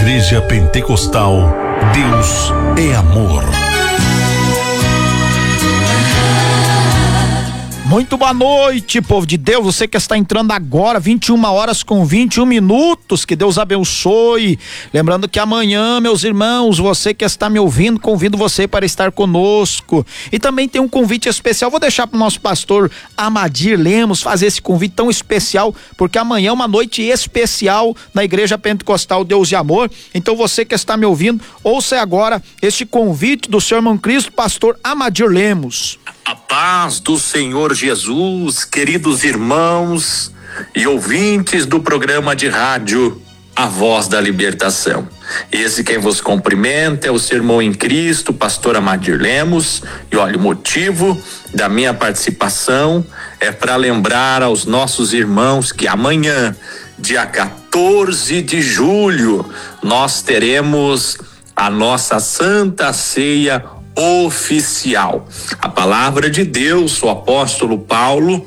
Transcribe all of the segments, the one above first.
Igreja Pentecostal, Deus é amor. Muito boa noite, povo de Deus, você que está entrando agora, 21h21, que Deus abençoe. Lembrando que amanhã, meus irmãos, você que está me ouvindo, convido você para estar conosco. E também tem um convite especial, vou deixar para o nosso pastor Amadir Lemos fazer esse convite tão especial, porque amanhã é uma noite especial na Igreja Pentecostal Deus e Amor. Então você que está me ouvindo, ouça agora este convite do seu irmão Cristo, pastor Amadir Lemos. A paz do Senhor Jesus, queridos irmãos e ouvintes do programa de rádio A Voz da Libertação. Esse quem vos cumprimenta é o seu irmão em Cristo, pastor Amadir Lemos. E olha, o motivo da minha participação é para lembrar aos nossos irmãos que amanhã, dia 14 de julho, nós teremos a nossa Santa Ceia oficial. A palavra de Deus, o apóstolo Paulo,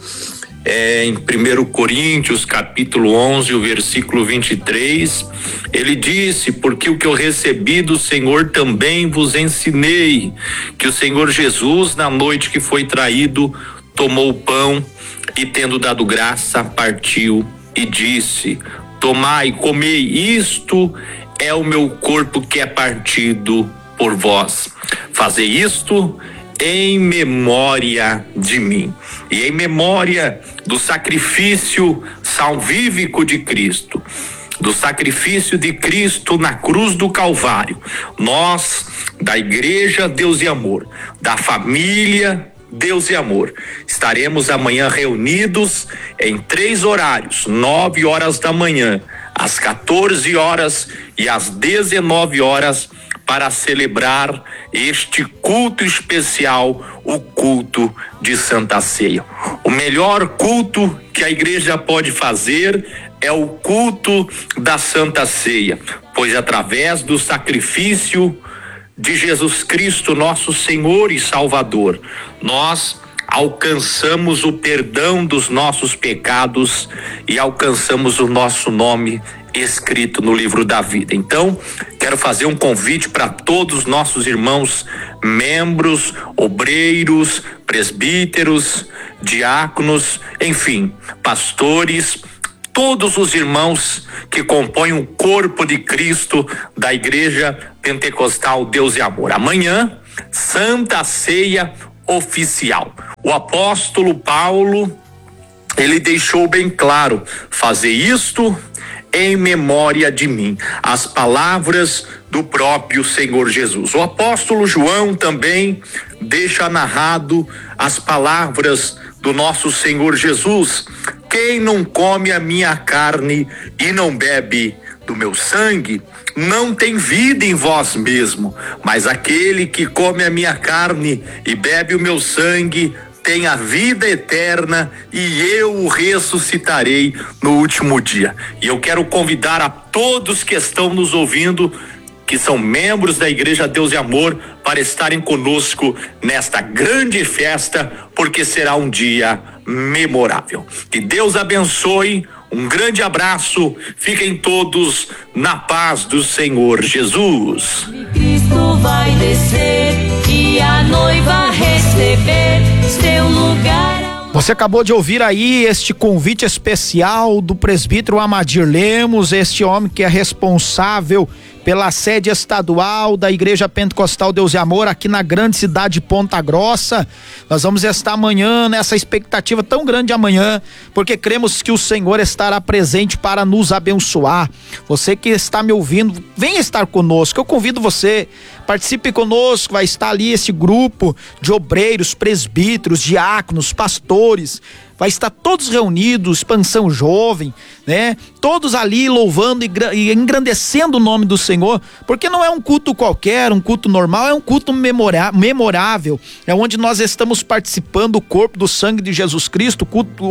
em 1 Coríntios capítulo 11, o versículo 23, ele disse: porque o que eu recebi do Senhor também vos ensinei, que o Senhor Jesus, na noite que foi traído, tomou o pão e, tendo dado graça, partiu e disse: tomai, comei, isto é o meu corpo que é partido por vós. Fazer isto em memória de mim. E em memória do sacrifício salvífico de Cristo, do sacrifício de Cristo na cruz do Calvário, nós, da Igreja Deus e Amor, da família Deus e Amor, estaremos amanhã reunidos em 3 horários: 9 horas da manhã, às 14 horas e às 19 horas, para celebrar este culto especial, o culto de Santa Ceia. O melhor culto que a igreja pode fazer é o culto da Santa Ceia, pois através do sacrifício de Jesus Cristo, nosso Senhor e Salvador, nós alcançamos o perdão dos nossos pecados e alcançamos o nosso nome escrito no livro da vida. Então, quero fazer um convite para todos os nossos irmãos, membros, obreiros, presbíteros, diáconos, enfim, pastores, todos os irmãos que compõem o corpo de Cristo da Igreja Pentecostal Deus e Amor. Amanhã, Santa Ceia oficial. O apóstolo Paulo, ele deixou bem claro: fazer isto em memória de mim. As palavras do próprio Senhor Jesus. O apóstolo João também deixa narrado as palavras do nosso Senhor Jesus: quem não come a minha carne e não bebe do meu sangue, não tem vida em vós mesmo, mas aquele que come a minha carne e bebe o meu sangue tem a vida eterna, e eu o ressuscitarei no último dia. E eu quero convidar a todos que estão nos ouvindo, que são membros da Igreja Deus e Amor, para estarem conosco nesta grande festa, porque será um dia memorável. Que Deus abençoe, um grande abraço, fiquem todos na paz do Senhor Jesus. Cristo vai descer e a noiva receber seu lugar. Você acabou de ouvir aí este convite especial do presbítero Amadir Lemos, este homem que é responsável pela sede estadual da Igreja Pentecostal Deus e Amor aqui na grande cidade de Ponta Grossa. Nós vamos estar amanhã nessa expectativa tão grande amanhã, porque cremos que o Senhor estará presente para nos abençoar. Você que está me ouvindo, venha estar conosco. Eu convido você, participe conosco. Vai estar ali esse grupo de obreiros, presbíteros, diáconos, pastores. Vai estar todos reunidos, expansão jovem, né? Todos ali louvando e engrandecendo o nome do Senhor, porque não é um culto qualquer, um culto normal, é um culto memorável, é onde nós estamos participando do corpo, do sangue de Jesus Cristo.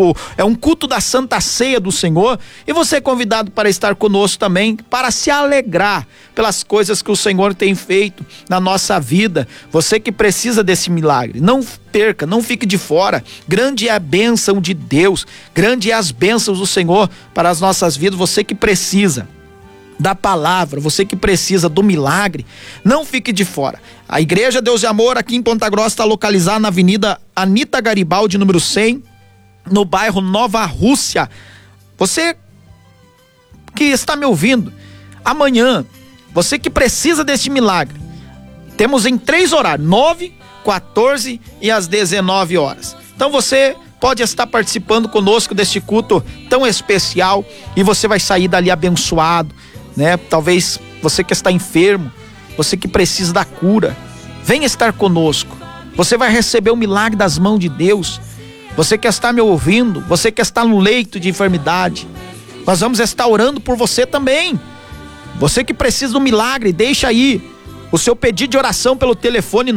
É um culto da Santa Ceia do Senhor, e você é convidado para estar conosco também, para se alegrar pelas coisas que o Senhor tem feito na nossa vida. Você que precisa desse milagre, não perca, não fique de fora. Grande é a bênção de Deus, grande é as bênçãos do Senhor para as nossas vidas. Você que precisa da palavra, você que precisa do milagre, não fique de fora. A Igreja Deus e Amor aqui em Ponta Grossa está localizada na Avenida Anita Garibaldi, número 100, no bairro Nova Rússia. Você que está me ouvindo, amanhã, você que precisa deste milagre, temos em 3 horários, 9, 14 e às 19 horas. Então você pode estar participando conosco deste culto tão especial e você vai sair dali abençoado, né? Talvez você que está enfermo, você que precisa da cura, venha estar conosco. Você vai receber o milagre das mãos de Deus. Você que está me ouvindo, você que está no leito de enfermidade, nós vamos estar orando por você também. Você que precisa do milagre, deixa aí o seu pedido de oração pelo telefone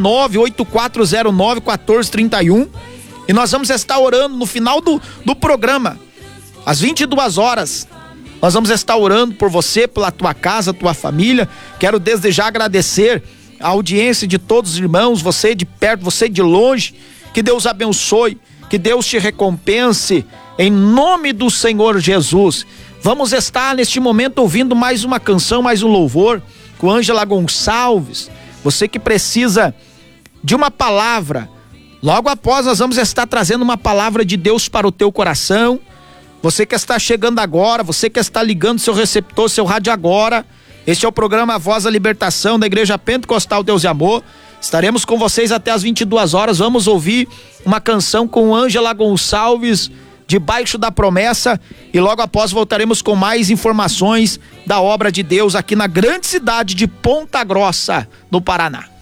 98409-1431 e nós vamos estar orando no final do programa, às 22 horas. Nós vamos estar orando por você, pela tua casa, tua família. Quero desde já agradecer a audiência de todos os irmãos, você de perto, você de longe. Que Deus abençoe, que Deus te recompense, em nome do Senhor Jesus. Vamos estar neste momento ouvindo mais uma canção, mais um louvor, com Ângela Gonçalves. Você que precisa de uma palavra, logo após nós vamos estar trazendo uma palavra de Deus para o teu coração. Você que está chegando agora, você que está ligando seu receptor, seu rádio agora, este é o programa A Voz da Libertação da Igreja Pentecostal Deus e Amor. Estaremos com vocês até às 22 horas, vamos ouvir uma canção com Ângela Gonçalves, Debaixo da Promessa, e logo após voltaremos com mais informações da obra de Deus aqui na grande cidade de Ponta Grossa, no Paraná.